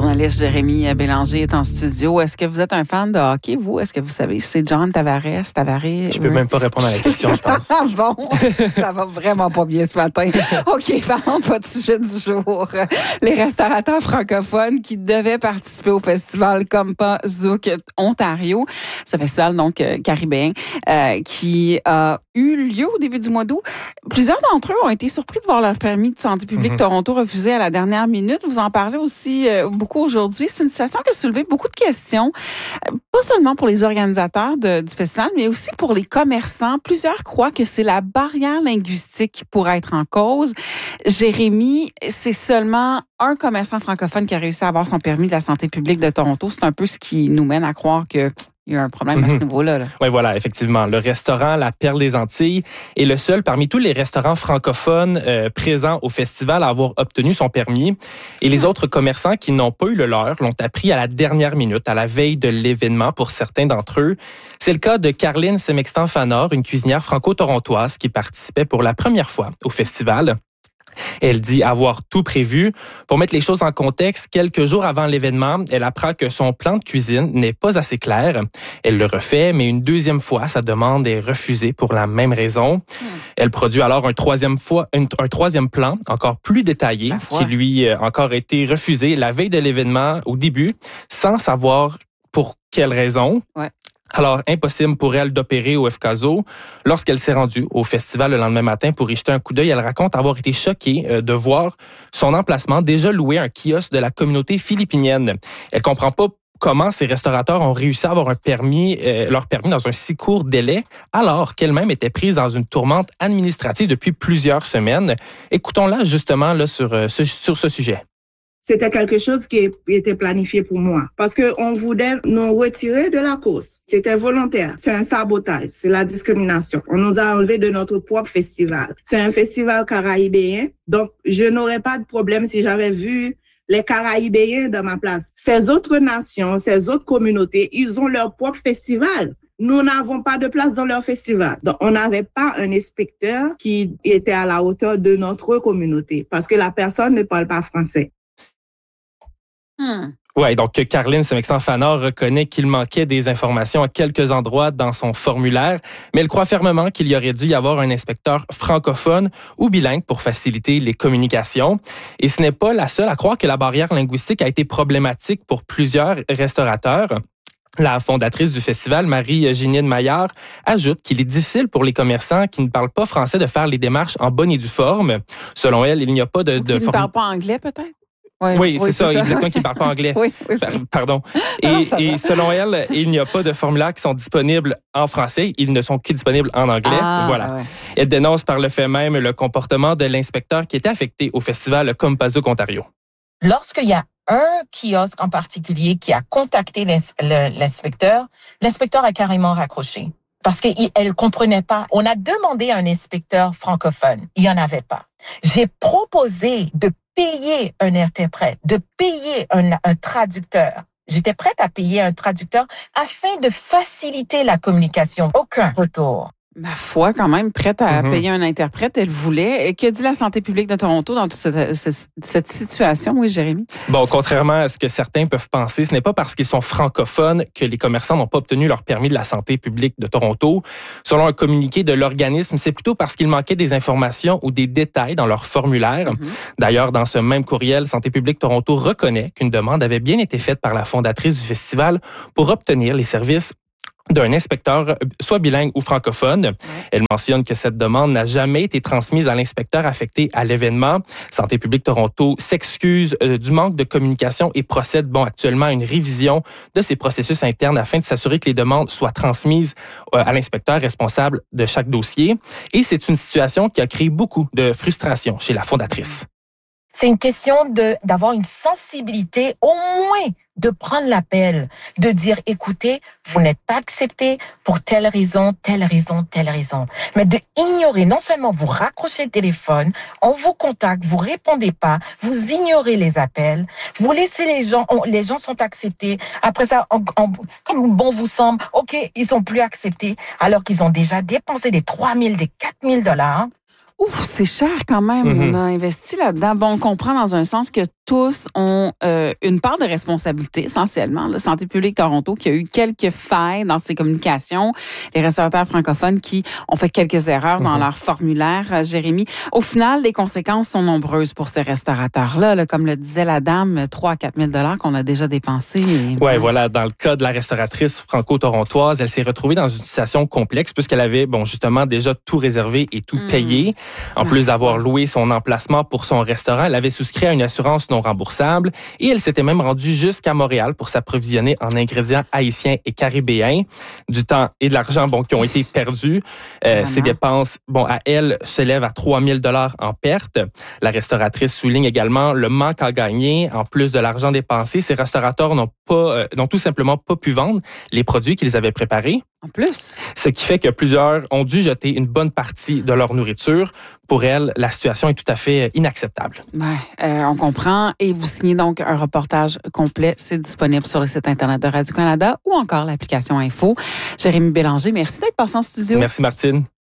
journaliste Jérémy Bélanger est en studio. Est-ce que vous êtes un fan de hockey, vous? Est-ce que vous savez si c'est John Tavares? Je peux même pas répondre à la question, je pense. Bon, ça va vraiment pas bien ce matin. OK, parlons pas du sujet du jour. Les restaurateurs francophones qui devaient participer au festival Compa Zouk Ontario, ce festival donc caribéen qui a eu lieu au début du mois d'août. Plusieurs d'entre eux ont été surpris de voir leur permis de santé publique Toronto refusé à la dernière minute. Vous en parlez aussi beaucoup aujourd'hui. C'est une situation qui a soulevé beaucoup de questions, pas seulement pour les organisateurs du festival, mais aussi pour les commerçants. Plusieurs croient que c'est la barrière linguistique qui pourrait être en cause. Jérémy, c'est seulement un commerçant francophone qui a réussi à avoir son permis de la santé publique de Toronto. C'est un peu ce qui nous mène à croire que il y a un problème à ce niveau-là. Oui, voilà, effectivement. Le restaurant La Perle des Antilles est le seul parmi tous les restaurants francophones présents au festival à avoir obtenu son permis. Et les autres commerçants qui n'ont pas eu le leur l'ont appris à la dernière minute, à la veille de l'événement pour certains d'entre eux. C'est le cas de Caroline Semextan-Fanor, une cuisinière franco-torontoise qui participait pour la première fois au festival. Elle dit avoir tout prévu. Pour mettre les choses en contexte, quelques jours avant l'événement, elle apprend que son plan de cuisine n'est pas assez clair. Elle le refait, mais une deuxième fois, sa demande est refusée pour la même raison. Elle produit alors un troisième plan encore plus détaillé qui lui a encore été refusé la veille de l'événement au début, sans savoir pour quelle raison. Ouais. Alors, impossible pour elle d'opérer au FCASO. Lorsqu'elle s'est rendue au festival le lendemain matin pour y jeter un coup d'œil, elle raconte avoir été choquée de voir son emplacement déjà loué à un kiosque de la communauté philippinienne. Elle comprend pas comment ces restaurateurs ont réussi à avoir leur permis dans un si court délai, alors qu'elle-même était prise dans une tourmente administrative depuis plusieurs semaines. Écoutons-la justement là, sur ce sujet. C'était quelque chose qui était planifié pour moi. Parce qu'on voulait nous retirer de la course. C'était volontaire. C'est un sabotage. C'est la discrimination. On nous a enlevé de notre propre festival. C'est un festival caraïbéen. Donc, je n'aurais pas de problème si j'avais vu les Caraïbéens dans ma place. Ces autres nations, ces autres communautés, ils ont leur propre festival. Nous n'avons pas de place dans leur festival. Donc, on n'avait pas un inspecteur qui était à la hauteur de notre communauté. Parce que la personne ne parle pas français. Oui, donc Caroline Semextan-Fanor reconnaît qu'il manquait des informations à quelques endroits dans son formulaire, mais elle croit fermement qu'il y aurait dû y avoir un inspecteur francophone ou bilingue pour faciliter les communications. Et ce n'est pas la seule à croire que la barrière linguistique a été problématique pour plusieurs restaurateurs. La fondatrice du festival, Marie-Ginine Maillard, ajoute qu'il est difficile pour les commerçants qui ne parlent pas français de faire les démarches en bonne et due forme. Selon elle, il n'y a pas de... Qui ne parlent pas anglais, peut-être? Oui, c'est ça, exactement, qui ne parle pas anglais. Oui. Pardon. Et selon elle, il n'y a pas de formulaires qui sont disponibles en français. Ils ne sont que disponibles en anglais. Voilà. Ouais. Elle dénonce par le fait même le comportement de l'inspecteur qui était affecté au festival Compa Zouk Ontario. Lorsqu'il y a un kiosque en particulier qui a contacté l'inspecteur a carrément raccroché. Parce qu'elle comprenait pas. On a demandé à un inspecteur francophone. Il n'y en avait pas. J'ai proposé de payer un interprète, de payer un traducteur. J'étais prête à payer un traducteur afin de faciliter la communication. Aucun retour. Ma foi, quand même, prête à payer un interprète, elle voulait. Et que dit la santé publique de Toronto dans toute cette situation, oui, Jérémy? Bon, contrairement à ce que certains peuvent penser, ce n'est pas parce qu'ils sont francophones que les commerçants n'ont pas obtenu leur permis de la santé publique de Toronto. Selon un communiqué de l'organisme, c'est plutôt parce qu'il manquait des informations ou des détails dans leur formulaire. D'ailleurs, dans ce même courriel, Santé publique Toronto reconnaît qu'une demande avait bien été faite par la fondatrice du festival pour obtenir les services d'un inspecteur, soit bilingue ou francophone. Elle mentionne que cette demande n'a jamais été transmise à l'inspecteur affecté à l'événement. Santé publique Toronto s'excuse du manque de communication et procède actuellement à une révision de ses processus internes afin de s'assurer que les demandes soient transmises à l'inspecteur responsable de chaque dossier. Et c'est une situation qui a créé beaucoup de frustration chez la fondatrice. C'est une question d'avoir une sensibilité, au moins de prendre l'appel, de dire, écoutez, vous n'êtes pas accepté pour telle raison, telle raison, telle raison. Mais de ignorer, non seulement vous raccrochez le téléphone, on vous contacte, vous répondez pas, vous ignorez les appels, vous laissez les gens sont acceptés. Après ça, comme bon vous semble, OK, ils sont plus acceptés, alors qu'ils ont déjà dépensé des 3 000, des 4 000 $. Ouf, c'est cher quand même. Mm-hmm. On a investi là-dedans. Bon, on comprend dans un sens que tous ont une part de responsabilité, essentiellement. La Santé publique Toronto qui a eu quelques failles dans ses communications. Les restaurateurs francophones qui ont fait quelques erreurs dans leur formulaire. Jérémy, au final, les conséquences sont nombreuses pour ces restaurateurs-là. Là, comme le disait la dame, 3 à 4 000 $ qu'on a déjà dépensés. Ouais, voilà. Dans le cas de la restauratrice franco-torontoise, elle s'est retrouvée dans une situation complexe puisqu'elle avait, justement, déjà tout réservé et tout payé. En plus d'avoir loué son emplacement pour son restaurant, elle avait souscrit à une assurance non remboursable et elle s'était même rendue jusqu'à Montréal pour s'approvisionner en ingrédients haïtiens et caribéens. Du temps et de l'argent, qui ont été perdus. Ces dépenses, à elle, s'élèvent à 3 000 $ en perte. La restauratrice souligne également le manque à gagner. En plus de l'argent dépensé, ces restaurateurs n'ont tout simplement pas pu vendre les produits qu'ils avaient préparés. En plus. Ce qui fait que plusieurs ont dû jeter une bonne partie de leur nourriture. Pour elle, la situation est tout à fait inacceptable. On comprend. Et vous signez donc un reportage complet. C'est disponible sur le site Internet de Radio-Canada ou encore l'application Info. Jérémy Bélanger, merci d'être passé en studio. Merci, Martine.